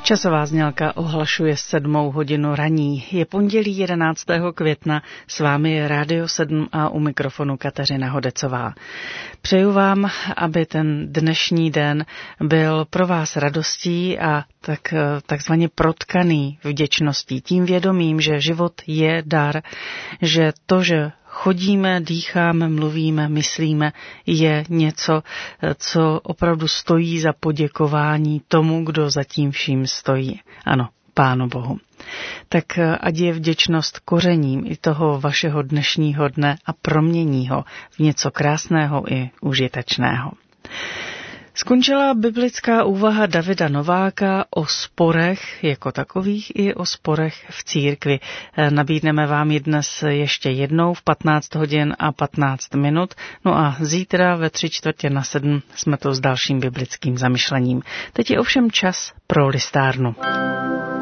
Časová znělka ohlašuje 7. hodinu raní. Je pondělí 11. května, s vámi je Rádio 7 a u mikrofonu Kateřina Hodecová. Přeju vám, aby ten dnešní den byl pro vás radostí a takzvaně protkaný vděčností. Tím vědomím, že život je dar, že to, že chodíme, dýcháme, mluvíme, myslíme, je něco, co opravdu stojí za poděkování tomu, kdo za tím vším stojí. Ano, Pánu Bohu. Tak ať je vděčnost kořením i toho vašeho dnešního dne a promění ho v něco krásného i užitečného. Skončila biblická úvaha Davida Nováka o sporech jako takových i o sporech v církvi. Nabídneme vám ji dnes ještě jednou v 15 hodin a 15 minut. No a zítra ve 6:45 jsme tu s dalším biblickým zamyšlením. Teď je ovšem čas pro listárnu.